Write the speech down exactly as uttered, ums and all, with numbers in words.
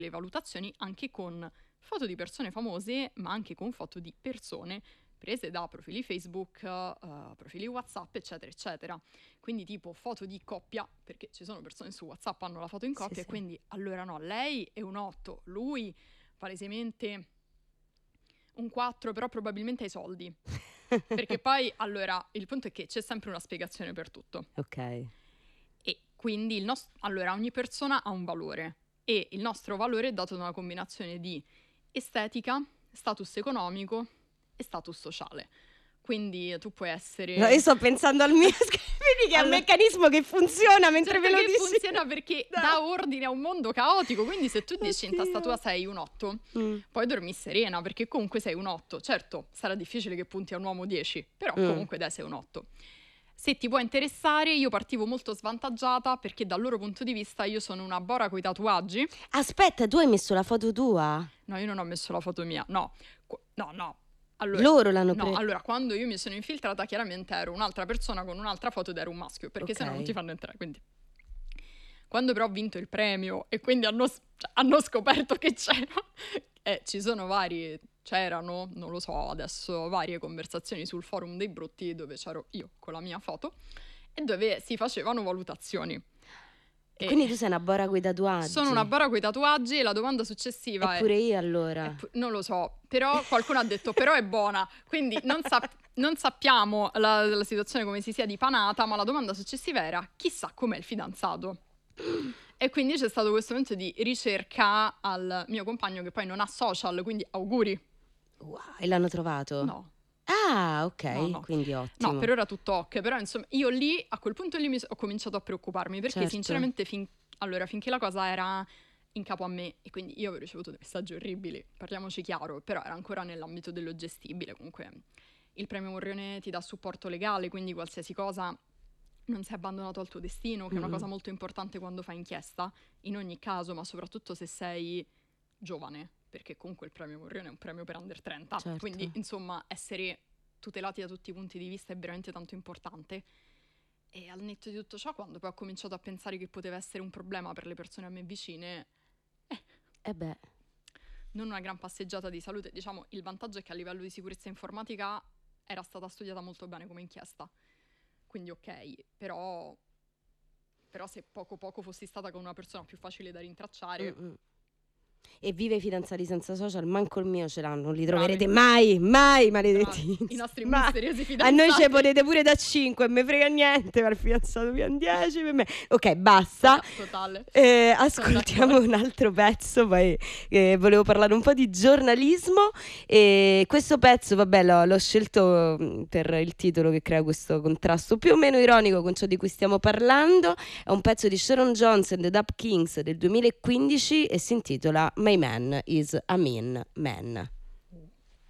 le valutazioni anche con foto di persone famose, ma anche con foto di persone prese da profili Facebook, uh, profili WhatsApp, eccetera, eccetera. Quindi tipo foto di coppia, perché ci sono persone su WhatsApp hanno la foto in coppia, Sì, e sì. quindi allora no, lei è un otto, lui palesemente un quattro, però probabilmente ha i soldi. Perché poi, allora, il punto è che c'è sempre una spiegazione per tutto. Ok. E quindi il nostro, allora, ogni persona ha un valore e il nostro valore è dato da una combinazione di estetica, status economico e status sociale. Quindi tu puoi essere... No, io sto pensando al mio, vedi che è un Allora- meccanismo che funziona mentre Certo ve lo che dici. funziona perché No. dà ordine a un mondo caotico, quindi se tu dici in testa Oddio. tua sei un otto, Mm. puoi dormire serena perché comunque sei un otto. Certo, sarà difficile che punti a un uomo dieci, però Mm. comunque dai, sei un otto. Se ti può interessare, io partivo molto svantaggiata perché dal loro punto di vista io sono una bora coi tatuaggi. Aspetta, tu hai messo la foto tua? No, io non ho messo la foto mia, no. Qu- No, no. Allora, Loro l'hanno no, presa. allora, quando io mi sono infiltrata, chiaramente ero un'altra persona con un'altra foto ed ero un maschio, perché Ok. sennò non ti fanno entrare, quindi... Quando però ho vinto il premio e quindi hanno, s- cioè, hanno scoperto che c'era, e ci sono vari, c'erano, non lo so adesso, varie conversazioni sul forum dei brutti dove c'ero io con la mia foto e dove si facevano valutazioni. E E quindi tu sei una bora coi tatuaggi. sono una bara coi tatuaggi e la domanda successiva è... Eppure io allora. è pu- non lo so, però qualcuno ha detto però è buona, quindi non, sap- non sappiamo la, la situazione come si sia dipanata, ma la domanda successiva era chissà com'è il fidanzato. E quindi c'è stato questo momento di ricerca al mio compagno che poi non ha social, quindi auguri. Wow, e l'hanno trovato? No, Ah, ok, no, no. quindi ottimo. No, per ora tutto ok, però insomma io lì, a quel punto lì mi so- ho cominciato a preoccuparmi perché Certo. sinceramente fin- allora, finché la cosa era in capo a me e quindi io avevo ricevuto dei messaggi orribili, parliamoci chiaro, però era ancora nell'ambito dello gestibile, comunque il premio Morrione ti dà supporto legale, quindi qualsiasi cosa non sei abbandonato al tuo destino, che è una Mm. cosa molto importante quando fai inchiesta, in ogni caso, ma soprattutto se sei giovane, perché comunque il premio Morrione è un premio per under trenta, Certo. quindi insomma essere tutelati da tutti i punti di vista è veramente tanto importante. E al netto di tutto ciò, quando poi ho cominciato a pensare che poteva essere un problema per le persone a me vicine, Eh beh, non una gran passeggiata di salute, diciamo, il vantaggio è che a livello di sicurezza informatica era stata studiata molto bene come inchiesta, quindi ok, però, però se poco poco fossi stata con una persona più facile da rintracciare, mm-mm. E vive i fidanzati senza social, manco il mio ce l'hanno, non li Bravi. troverete mai, mai, maledetti. bravi, i nostri Ma misteriosi a fidanzati. noi ce potete pure da cinque, me frega niente, ma il fidanzato più dieci per me. Ok, basta. Tota- Totale. Eh, Sono ascoltiamo d'accordo. un altro pezzo, poi eh, volevo parlare un po' di giornalismo e questo pezzo, vabbè, l'ho, l'ho scelto mh, per il titolo che crea questo contrasto più o meno ironico con ciò di cui stiamo parlando. È un pezzo di Sharon Jones and the Dap Kings del duemilaquindici e si intitola My Man is a Mean Man.